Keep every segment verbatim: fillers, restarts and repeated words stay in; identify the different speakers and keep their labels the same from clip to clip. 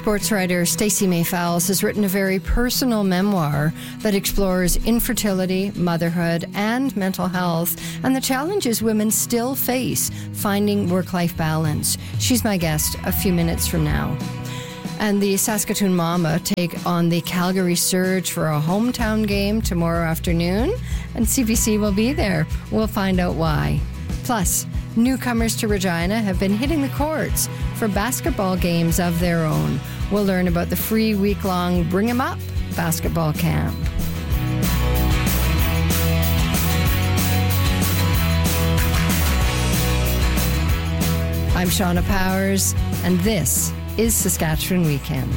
Speaker 1: Sports writer Stacey May Fowles has written a very personal memoir that explores infertility, motherhood, and mental health, and the challenges women still face finding work-life balance. She's my guest a few minutes from now. And the Saskatoon Mama take on the Calgary Surge for a hometown game tomorrow afternoon, and C B C will be there. We'll find out why. Plus, newcomers to Regina have been hitting the courts for basketball games of their own. We'll learn about the free week-long Bring 'em Up basketball camp. I'm Shauna Powers, and this is Saskatchewan Weekend.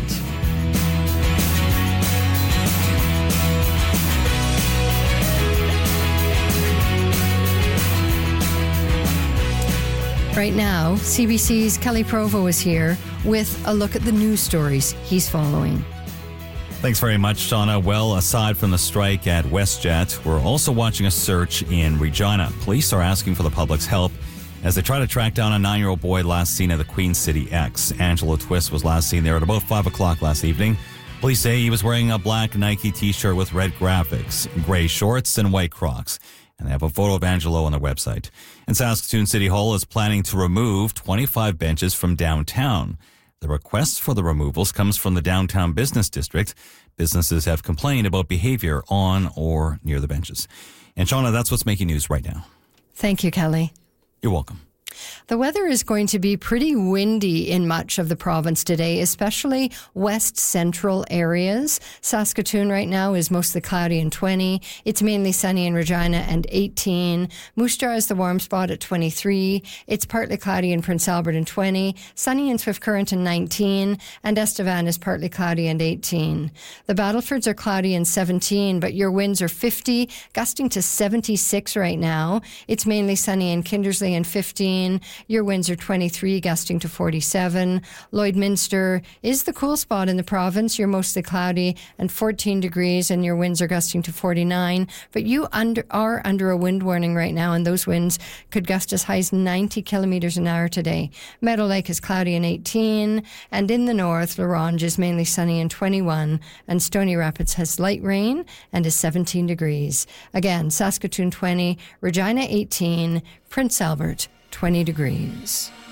Speaker 1: Right now, C B C's Kelly Provo is here with a look at the news stories he's following.
Speaker 2: Thanks very much, Shauna. Well, aside from the strike at WestJet, we're also watching a search in Regina. Police are asking for the public's help as they try to track down a nine-year-old boy last seen at the Queen City X. Angelo Twist was last seen there at about five o'clock last evening. Police say he was wearing a black Nike t-shirt with red graphics, gray shorts, and white Crocs. And they have a photo of Angelo on their website. And Saskatoon City Hall is planning to remove twenty-five benches from downtown. The request for the removals comes from the downtown business district. Businesses have complained about behavior on or near the benches. And Shauna, that's what's making news right now.
Speaker 1: Thank you, Kelly.
Speaker 2: You're welcome.
Speaker 1: The weather is going to be pretty windy in much of the province today, especially west central areas. Saskatoon right now is mostly cloudy and twenty. It's mainly sunny in Regina and eighteen. Moose Jaw is the warm spot at twenty-three. It's partly cloudy in Prince Albert and twenty. Sunny in Swift Current and nineteen. And Estevan is partly cloudy and eighteen. The Battlefords are cloudy and seventeen, but your winds are fifty, gusting to seventy-six right now. It's mainly sunny in Kindersley and fifteen. Your winds are twenty-three, gusting to forty-seven. Lloydminster is the cool spot in the province. You're mostly cloudy and fourteen degrees, and your winds are gusting to forty-nine. But you under, are under a wind warning right now, and those winds could gust as high as ninety kilometers an hour today. Meadow Lake is cloudy and eighteen. And in the north, La Ronge is mainly sunny and twenty-one. And Stony Rapids has light rain and is seventeen degrees. Again, Saskatoon twenty, Regina eighteen, Prince Albert twenty degrees.